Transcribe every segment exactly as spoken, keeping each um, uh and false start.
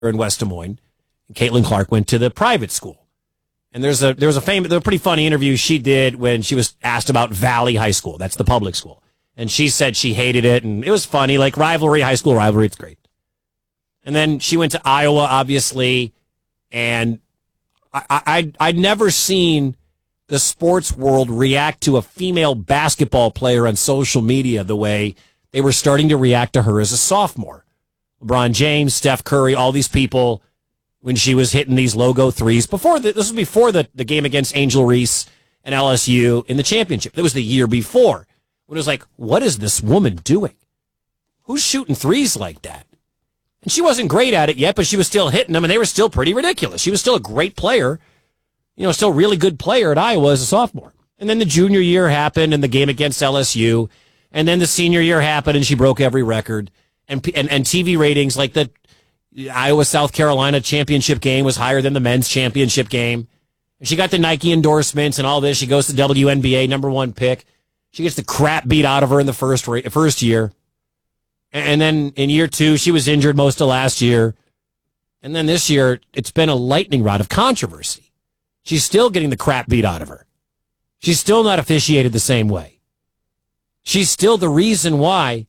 in West Des Moines. And Caitlin Clark went to the private school. And there's a there was a famous, there was a pretty funny interview she did when she was asked about Valley High School. That's the public school. And she said she hated it, and it was funny, like rivalry, high school rivalry, it's great. And then she went to Iowa, obviously, and I, I, I'd never seen the sports world react to a female basketball player on social media the way they were starting to react to her as a sophomore. LeBron James, Steph Curry, all these people, when she was hitting these logo threes. Before the, this was before the, the game against Angel Reese and L S U in the championship. It was the year before. When it was like, what is this woman doing? Who's shooting threes like that? And she wasn't great at it yet, but she was still hitting them, and they were still pretty ridiculous. She was still a great player, you know, still a really good player at Iowa as a sophomore. And then the junior year happened, and the game against L S U, and then the senior year happened, and she broke every record. And and, and T V ratings, like the Iowa-South Carolina championship game was higher than the men's championship game. And she got the Nike endorsements and all this. She goes to W N B A, number one pick. She gets the crap beat out of her in the first first year. And then in year two, she was injured most of last year. And then this year, it's been a lightning rod of controversy. She's still getting the crap beat out of her. She's still not officiated the same way. She's still the reason why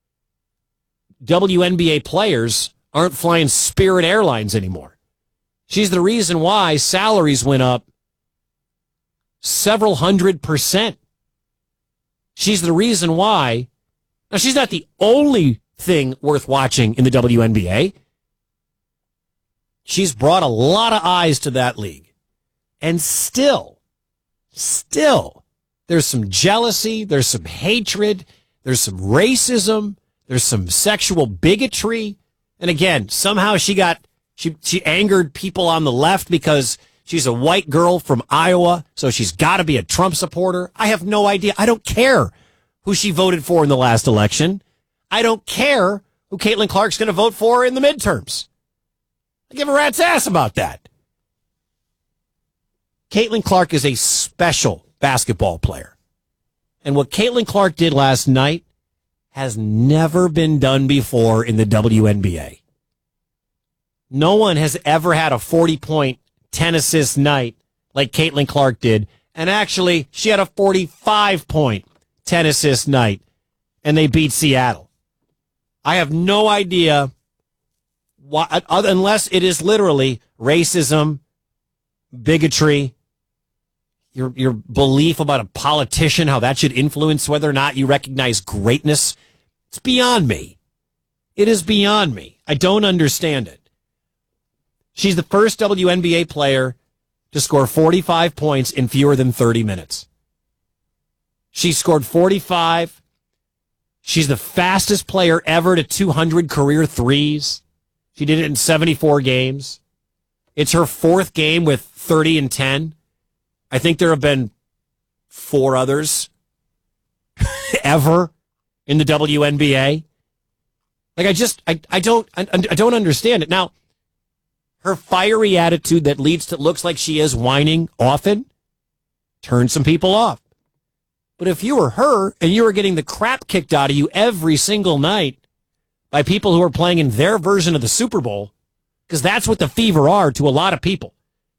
W N B A players aren't flying Spirit Airlines anymore. She's the reason why salaries went up several hundred percent. She's the reason why. Now, she's not the only thing worth watching in the W N B A. She's brought a lot of eyes to that league. And still, still, there's some jealousy, there's some hatred, there's some racism, there's some sexual bigotry. And again, somehow she got, she, she angered people on the left because she's a white girl from Iowa, so she's got to be a Trump supporter. I have no idea. I don't care who she voted for in the last election. I don't care who Caitlin Clark's going to vote for in the midterms. I give a rat's ass about that. Caitlin Clark is a special basketball player. And what Caitlin Clark did last night has never been done before in the W N B A. No one has ever had a forty-point, ten-assist night like Caitlin Clark did. And actually, she had a forty-five-point, ten-assist night, and they beat Seattle. I have no idea why, unless it is literally racism, bigotry, your your belief about a politician, how that should influence whether or not you recognize greatness. It's beyond me. It is beyond me. I don't understand it. She's the first W N B A player to score forty-five points in fewer than thirty minutes. She scored forty-five. She's the fastest player ever to two hundred career threes. She did it in seventy-four games. It's her fourth game with thirty and ten. I think there have been four others ever in the W N B A. Like, I just, I, I don't, I, I don't understand it. Now, her fiery attitude that leads to, looks like she is whining often, turns some people off. But if you were her and you were getting the crap kicked out of you every single night by people who are playing in their version of the Super Bowl, because that's what the Fever are to a lot of people.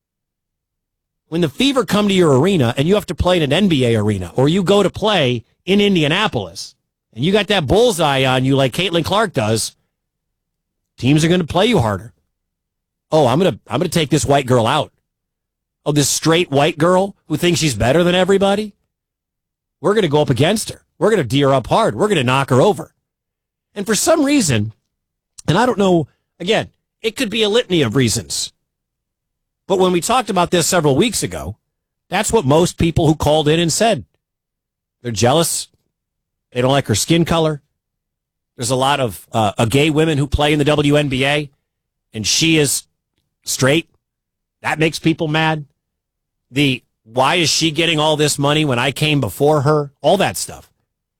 When the Fever come to your arena and you have to play in an N B A arena, or you go to play in Indianapolis, and you got that bullseye on you like Caitlin Clark does, teams are going to play you harder. Oh, I'm going to I'm going to take this white girl out. Oh, this straight white girl who thinks she's better than everybody? We're going to go up against her. We're going to D her up hard. We're going to knock her over. And for some reason, and I don't know, again, it could be a litany of reasons. But when we talked about this several weeks ago, that's what most people who called in and said. They're jealous. They don't like her skin color. There's a lot of uh, uh, gay women who play in the W N B A, and she is straight. That makes people mad. The why is she getting all this money when I came before her? All that stuff.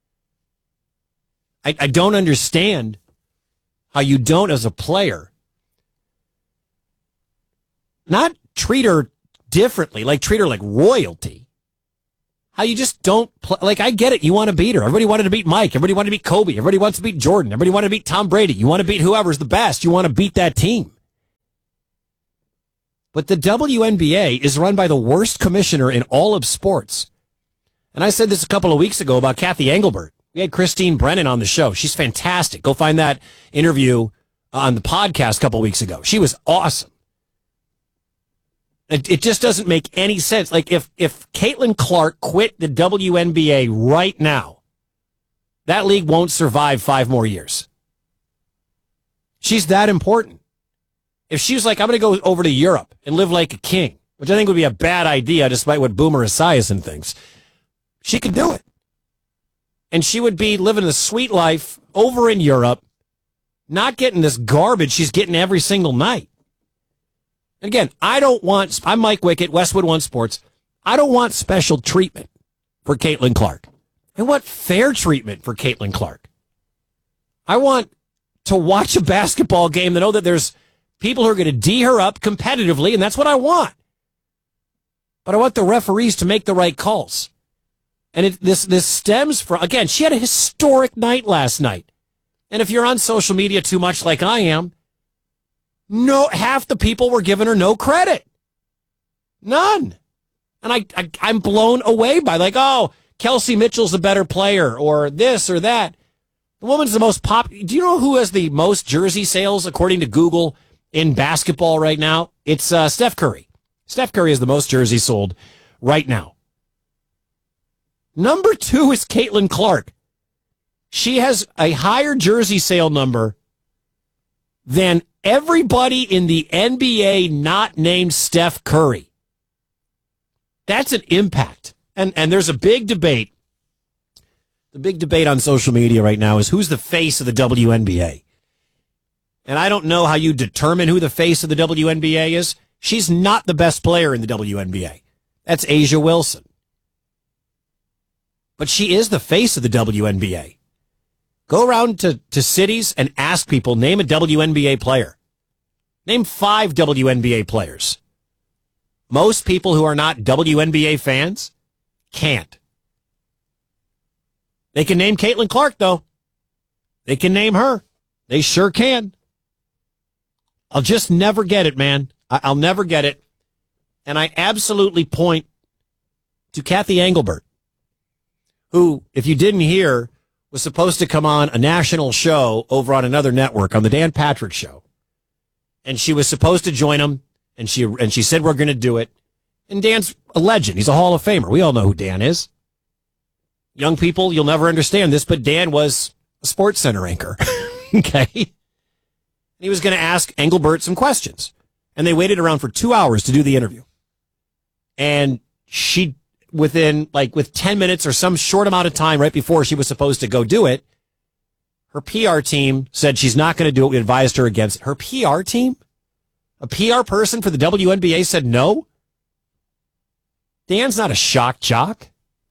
I, I don't understand how you don't, as a player, not treat her differently, like treat her like royalty. How you just don't play. Like, I get it. You want to beat her. Everybody wanted to beat Mike. Everybody wanted to beat Kobe. Everybody wants to beat Jordan. Everybody wanted to beat Tom Brady. You want to beat whoever's the best. You want to beat that team. But the W N B A is run by the worst commissioner in all of sports. And I said this a couple of weeks ago about Kathy Engelbert. We had Christine Brennan on the show. She's fantastic. Go find that interview on the podcast a couple of weeks ago. She was awesome. It, it just doesn't make any sense. Like, if, if Caitlin Clark quit the W N B A right now, that league won't survive five more years. She's that important. If she was like, I'm going to go over to Europe and live like a king, which I think would be a bad idea despite what Boomer Esiason thinks, she could do it. And she would be living a sweet life over in Europe, not getting this garbage she's getting every single night. And again, I don't want, I'm Mike Wickett, Westwood One Sports. I don't want special treatment for Caitlin Clark. I want fair treatment for Caitlin Clark. I want to watch a basketball game to know that there's people who are going to D her up competitively, and that's what I want. But I want the referees to make the right calls. And it, this this stems from, again, she had a historic night last night. And if you're on social media too much like I am, no, half the people were giving her no credit. None. And I, I, I'm blown away by, like, oh, Kelsey Mitchell's a better player, or this or that. The woman's the most pop. Do you know who has the most jersey sales, according to Google, in basketball right now? It's uh, Steph Curry. Steph Curry is the most jerseys sold right now. Number two is Caitlin Clark. She has a higher jersey sale number than everybody in the N B A not named Steph Curry. That's an impact. And and there's a big debate. The big debate on social media right now is who's the face of the W N B A. And I don't know how you determine who the face of the W N B A is. She's not the best player in the W N B A. That's A'ja Wilson. But she is the face of the W N B A. Go around to, to cities and ask people, name a W N B A player. Name five W N B A players. Most people who are not W N B A fans can't. They can name Caitlin Clark, though. They can name her. They sure can. I'll just never get it, man. I- I'll never get it. And I absolutely point to Kathy Engelbert, who, if you didn't hear, was supposed to come on a national show over on another network, on the Dan Patrick Show. And she was supposed to join him, and she and she said, we're going to do it. And Dan's a legend. He's a Hall of Famer. We all know who Dan is. Young people, you'll never understand this, but Dan was a Sports Center anchor. Okay? He was going to ask Engelbert some questions. And they waited around for two hours to do the interview. And she, within, like, with ten minutes or some short amount of time right before she was supposed to go do it, her P R team said she's not going to do it. We advised her against it. Her P R team? A P R person for the W N B A said no? Dan's not a shock jock.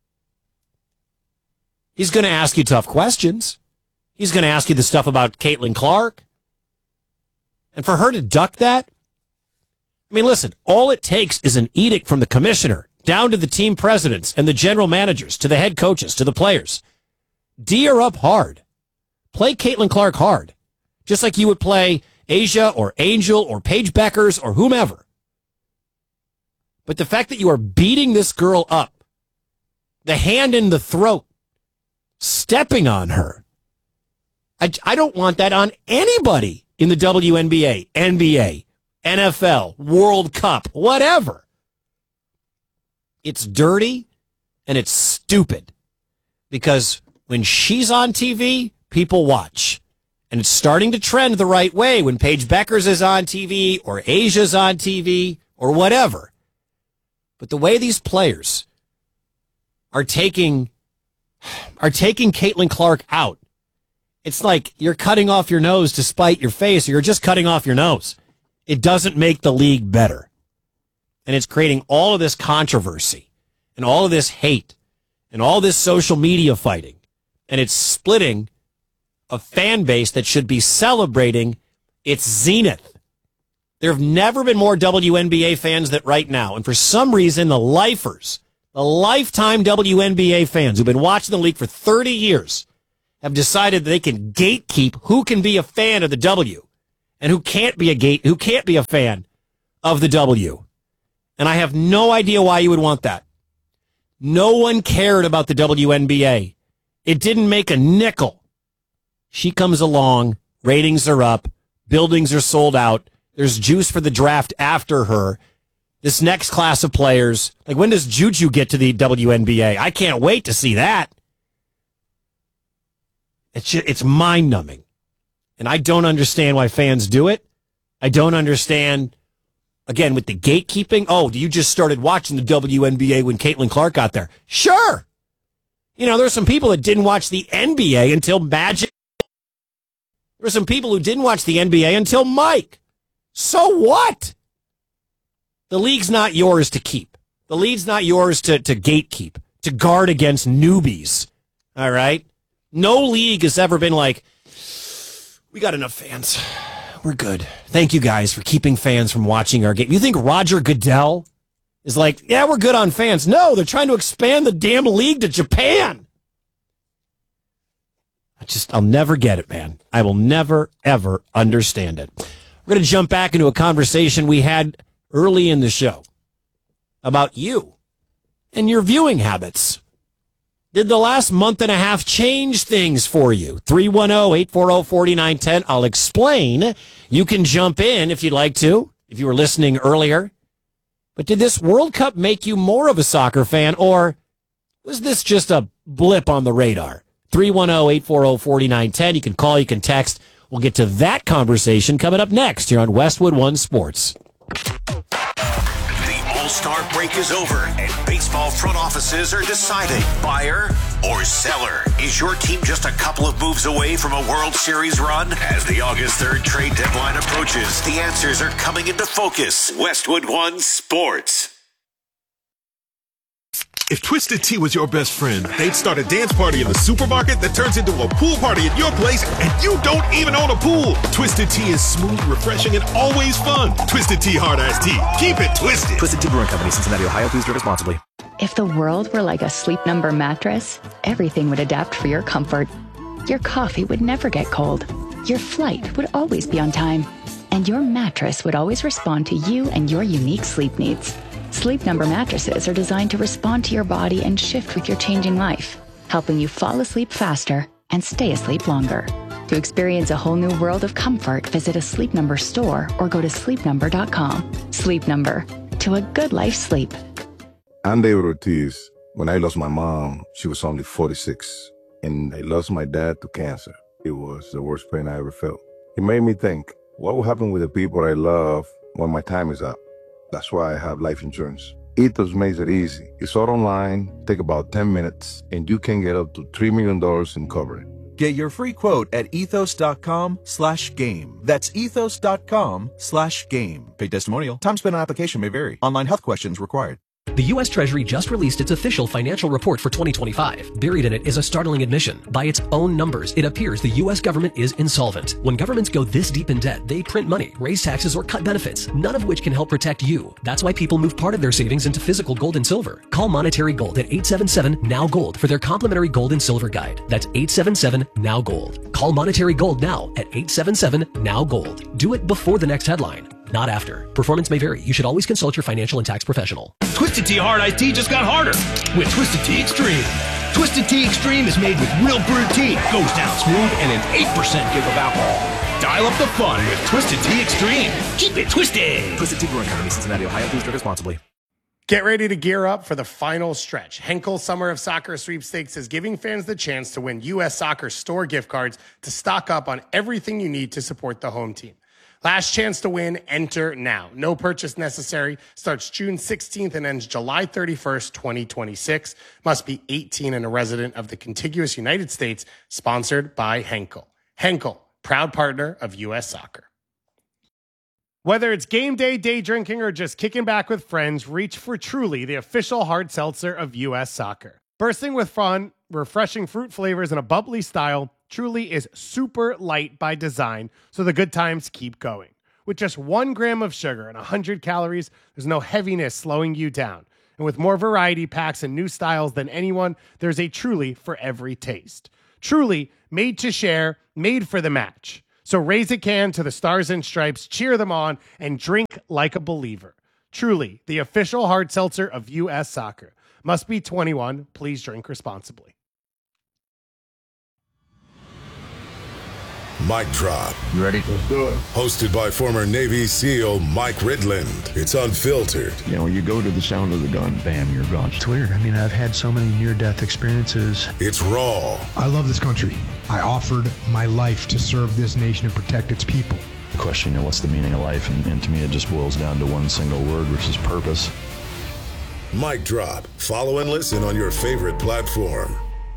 He's going to ask you tough questions. He's going to ask you the stuff about Caitlin Clark. And for her to duck that, I mean, listen, all it takes is an edict from the commissioner down to the team presidents and the general managers, to the head coaches, to the players. D her up hard. Play Caitlin Clark hard. Just like you would play A'ja or Angel or Paige Beckers or whomever. But the fact that you are beating this girl up, the hand in the throat, stepping on her, I, I don't want that on anybody in the W N B A, N B A, N F L, World Cup, whatever. It's dirty and it's stupid because when she's on T V, people watch. And it's starting to trend the right way when Paige Beckers is on T V or Asia's on T V or whatever. But the way these players are taking are taking Caitlin Clark out, it's like you're cutting off your nose to spite your face, or you're just cutting off your nose. It doesn't make the league better. And it's creating all of this controversy and all of this hate and all this social media fighting. And it's splitting a fan base that should be celebrating its zenith. There have never been more W N B A fans than right now. And for some reason, the lifers, the lifetime W N B A fans who've been watching the league for thirty years have decided that they can gatekeep who can be a fan of the W and who can't be a gate, who can't be a fan of the W. And I have no idea why you would want that. No one cared about the W N B A. It didn't make a nickel. She comes along, ratings are up, buildings are sold out, there's juice for the draft after her. This next class of players, like when does Juju get to the W N B A? I can't wait to see that. It's just, it's mind-numbing. And I don't understand why fans do it. I don't understand, again, with the gatekeeping. Oh, you just started watching the W N B A when Caitlin Clark got there. Sure. You know, there's some people that didn't watch the N B A until Magic. There were some people who didn't watch the N B A until Mike. So what? The league's not yours to keep. The league's not yours to, to gatekeep, to guard against newbies. All right? No league has ever been like, we got enough fans. We're good. Thank you guys for keeping fans from watching our game. You think Roger Goodell is like, yeah, we're good on fans? No, they're trying to expand the damn league to Japan. I just, I'll never get it, man. I will never, ever understand it. We're going to jump back into a conversation we had early in the show about you and your viewing habits. Did the last month and a half change things for you? three one zero, eight four zero, four nine one zero. I'll explain. You can jump in if you'd like to, if you were listening earlier. But did this World Cup make you more of a soccer fan, or was this just a blip on the radar? three one zero, eight four zero, four nine one zero. You can call, you can text. We'll get to that conversation coming up next here on Westwood One Sports. All-Star break is over, and baseball front offices are deciding buyer or seller. Is your team just a couple of moves away from a World Series run? As the August third trade deadline approaches, the answers are coming into focus. Westwood One Sports. If Twisted Tea was your best friend, they'd start a dance party in the supermarket that turns into a pool party at your place, and you don't even own a pool. Twisted Tea is smooth, refreshing, and always fun. Twisted Tea Hard Iced Tea. Keep it twisted. Twisted Tea Brewing Company, Cincinnati, Ohio. Please drink responsibly. If the world were like a Sleep Number mattress, everything would adapt for your comfort. Your coffee would never get cold. Your flight would always be on time. And your mattress would always respond to you and your unique sleep needs. Sleep Number mattresses are designed to respond to your body and shift with your changing life, helping you fall asleep faster and stay asleep longer. To experience a whole new world of comfort, visit a Sleep Number store or go to sleep number dot com. Sleep Number, to a good life sleep. I'm David Ortiz. When I lost my mom, she was only forty-six, and I lost my dad to cancer. It was the worst pain I ever felt. It made me think, what will happen with the people I love when my time is up? That's why I have life insurance. Ethos makes it easy. It's all online, take about ten minutes, and you can get up to three million dollars in coverage. Get your free quote at ethos.com slash game. That's ethos.com slash game. Paid testimonial. Time spent on application may vary. Online health questions required. The U S Treasury just released its official financial report for twenty twenty-five. Buried in it is a startling admission. By its own numbers, it appears the U S government is insolvent. When governments go this deep in debt, they print money, raise taxes, or cut benefits, none of which can help protect you. That's why people move part of their savings into physical gold and silver. Call Monetary Gold at eight seven seven, N O W Gold for their complimentary gold and silver guide. That's eight seven seven, N O W Gold. Call Monetary Gold now at eight seven seven, N O W Gold. Do it before the next headline, not after. Performance may vary. You should always consult your financial and tax professional. Twisted Tea Hard Iced Tea just got harder with Twisted Tea Extreme. Twisted Tea Extreme is made with real brewed tea, goes down smooth, and an eight percent give of alcohol. Dial up the fun with Twisted Tea Extreme. Keep it twisted. Twisted Tea Brewing Company, Cincinnati, Ohio. Please drink responsibly. Get ready to gear up for the final stretch. Henkel Summer of Soccer Sweepstakes is giving fans the chance to win U S Soccer store gift cards to stock up on everything you need to support the home team. Last chance to win, enter now. No purchase necessary. Starts June sixteenth and ends July thirty-first, twenty twenty-six. Must be eighteen and a resident of the contiguous United States. Sponsored by Henkel. Henkel, proud partner of U S Soccer. Whether it's game day, day drinking, or just kicking back with friends, reach for Truly, the official hard seltzer of U S Soccer. Bursting with fun, refreshing fruit flavors, and a bubbly style, Truly is super light by design, so the good times keep going. With just one gram of sugar and one hundred calories, there's no heaviness slowing you down. And with more variety packs and new styles than anyone, there's a Truly for every taste. Truly, made to share, made for the match. So raise a can to the Stars and Stripes, cheer them on, and drink like a believer. Truly, the official hard seltzer of U S Soccer. Must be twenty-one. Please drink responsibly. Mic Drop. You ready? Let's do it. Hosted by former Navy SEAL Mike Ridland. It's unfiltered. You know, you go to the sound of the gun, bam, you're gone. It's weird. I mean, I've had so many near-death experiences. It's raw. I love this country. I offered my life to serve this nation and protect its people. The question, you know, what's the meaning of life? And, and to me, it just boils down to one single word, which is purpose. Mic Drop. Follow and listen on your favorite platform.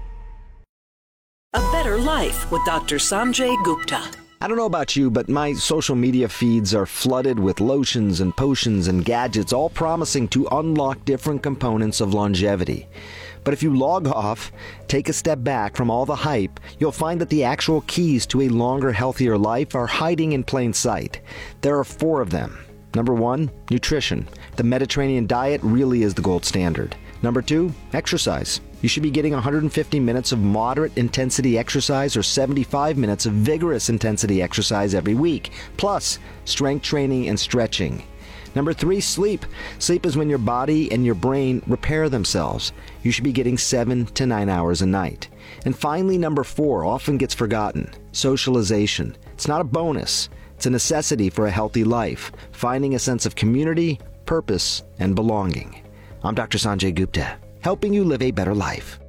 A Better Life with Doctor Sanjay Gupta. I don't know about you, but my social media feeds are flooded with lotions and potions and gadgets, all promising to unlock different components of longevity. But if you log off, take a step back from all the hype, you'll find that the actual keys to a longer, healthier life are hiding in plain sight. There are four of them. Number one, nutrition. The Mediterranean diet really is the gold standard. Number two, exercise. You should be getting one hundred fifty minutes of moderate intensity exercise or seventy-five minutes of vigorous intensity exercise every week, plus strength training and stretching. Number three, sleep. Sleep is when your body and your brain repair themselves. You should be getting seven to nine hours a night. And finally, number four, often gets forgotten, socialization. It's not a bonus. It's a necessity for a healthy life, finding a sense of community, purpose, and belonging. I'm Doctor Sanjay Gupta, helping you live a better life.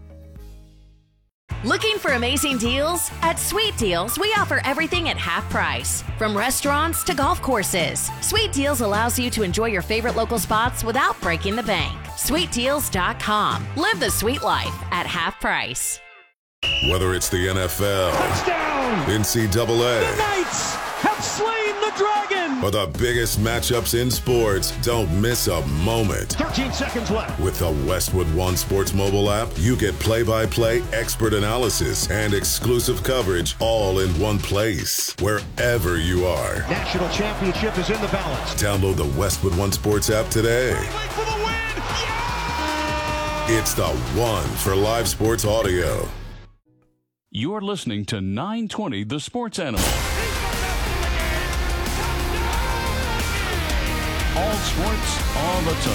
Looking for amazing deals? At Sweet Deals, we offer everything at half price. From restaurants to golf courses, Sweet Deals allows you to enjoy your favorite local spots without breaking the bank. sweet deals dot com. Live the sweet life at half price. Whether it's the N F L, touchdown, N C double A, the Knights have slain the dragon, or the biggest matchups in sports, don't miss a moment. thirteen seconds left. With the Westwood One Sports mobile app, you get play-by-play expert analysis and exclusive coverage all in one place, wherever you are. National championship is in the balance. Download the Westwood One Sports app today. For the win. Yeah! It's the one for live sports audio. You're listening to nine twenty The Sports Animal. All sports, all the time.